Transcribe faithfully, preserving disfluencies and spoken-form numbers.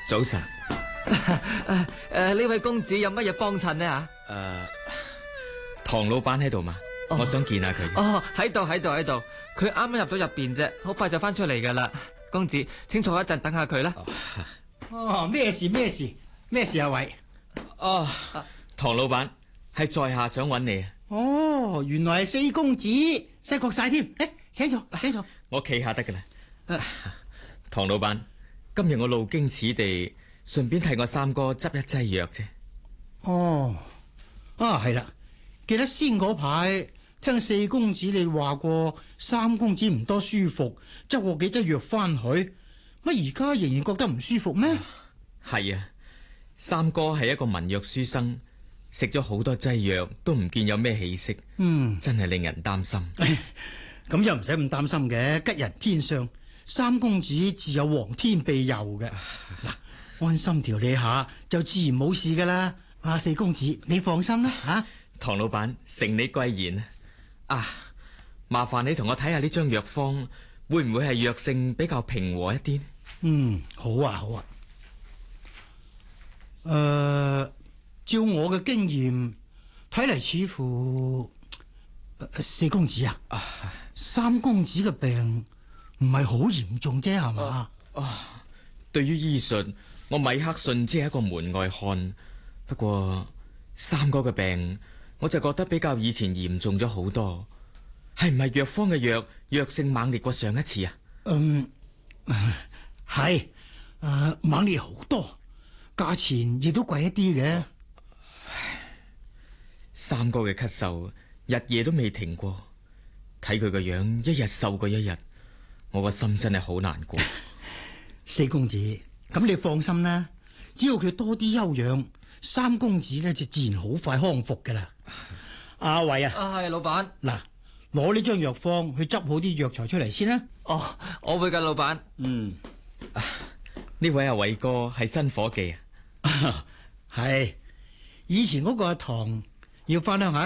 早晨。 誒誒，呢位公子有乜嘢幫襯呢？吓？ 誒，唐老闆喺度嘛？我想見下佢。 哦，喺度喺度喺度，佢啱啱入咗入邊啫，好快就翻出嚟噶啦。公子，請坐一陣，等下佢啦。 哦，咩事咩事咩事啊？喂， 哦，唐老闆係在下想揾你啊。 哦，原來係四公子，識覺晒添。誒，請坐，請坐。 我企下得噶啦。唐老闆，今日我路經此地，順便替我三哥執一劑藥啫。 哦，啊係啦，記得先嗰排聽四公子你話過，三公子唔多舒服，執過幾劑藥翻去，乜而家仍然覺得唔舒服咩？ 係啊，三哥係一個文弱書生，食咗好多劑藥都唔見有咩起色， 嗯， 真係令人擔心。 咁又唔使咁擔心嘅，吉人天相，三公子自有皇天庇佑嘅。嗱，安心調理下就自然冇事噶啦。啊，四公子你放心啦吓。啊、 唐老闆承你貴言啊，麻煩你同我睇下呢張藥方，會唔會係藥性比較平和一啲？ 嗯，好啊好啊。誒、呃，照我嘅經驗睇嚟，似乎、呃、四公子啊，啊三公子嘅病唔係好嚴重啫，係嘛？啊， 啊，對於醫術，我米克遜只係一個門外漢。不過三哥嘅病，我就覺得比較以前嚴重咗好多。係唔係藥方嘅藥藥性猛烈過上一次啊？ 嗯，係，誒、呃，猛烈好多，價錢亦都貴一啲嘅。 三哥嘅咳嗽日夜都未停過，睇佢個樣，一日瘦過一日，我個心真係好難過。 四公子，咁你放心啦，只要佢多啲休養，三公子咧就自然好快康復噶啦。阿偉啊， 啊係老闆， 嗱，攞呢張藥方去執好啲藥材出嚟先啦。 哦，我會噶，老闆。 嗯， 呢位阿偉哥係新伙計啊？ 係，以前嗰個阿唐要翻鄉下